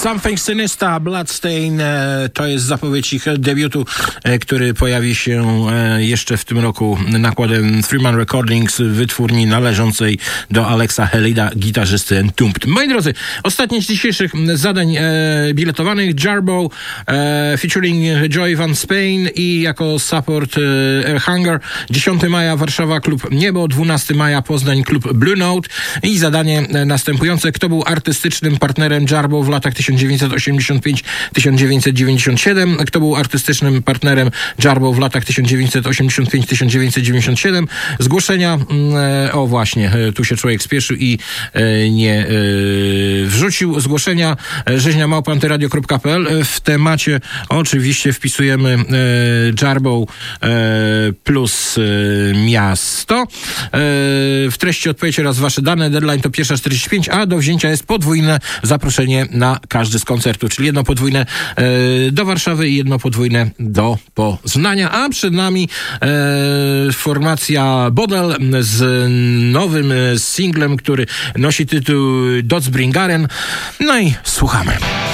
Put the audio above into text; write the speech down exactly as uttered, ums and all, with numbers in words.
Something Sinister, Bloodstain, to jest zapowiedź ich debiutu, który pojawi się jeszcze w tym roku nakładem Three Man Recordings, wytwórni należącej do Alexa Helida, gitarzysty Entombed. Moi drodzy, ostatnie z dzisiejszych zadań biletowanych: Jarboe featuring Joy Van Spain i jako support Air Hunger. dziesiątego maja Warszawa, Klub Niebo, dwunastego maja Poznań, Klub Blue Note. I zadanie następujące: kto był artystycznym partnerem Jarboe w latach tysiąc dziewięćset osiemdziesiąt pięć do tysiąc dziewięćset dziewięćdziesiąt siedem? Kto był artystycznym partnerem Jarboe w latach tysiąc dziewięćset osiemdziesiąt pięć do tysiąc dziewięćset dziewięćdziesiąt siedem? Zgłoszenia, o właśnie, tu się człowiek spieszył i nie wrzucił zgłoszenia. rzeźnia małpa antyradio kropka pe el. W temacie oczywiście wpisujemy Jarboe plus miasto. W treści odpowiedź oraz wasze dane. Deadline to pierwsza czterdzieści pięć, a do wzięcia jest podwójne zaproszenie na każdy z koncertów, czyli jedno podwójne do Warszawy i jedno podwójne do Poznania. A przed nami formacja Bodel z nowym singlem, który nosi tytuł Dödsbringaren. No i słuchamy.